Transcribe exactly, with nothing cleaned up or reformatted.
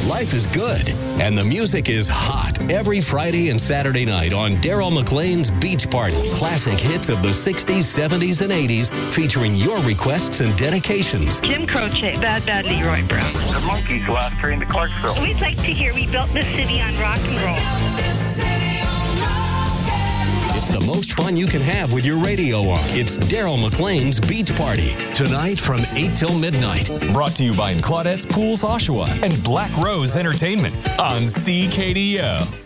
life is good, and the music is hot every Friday and Saturday night on Daryl McLean's Beach Party. Classic hits of the sixties, seventies, and eighties featuring your requests and dedications. Jim Croce, Bad Bad Leroy Brown. The Monkees last train to Clarksville. We'd like to hear We Built This City on Rock and Roll. It's the most fun you can have with your radio on. It's Daryl McLean's Beach Party. Tonight from eight till midnight. Brought to you by Claudette's Pools Oshawa and Black Rose Entertainment on C K D O.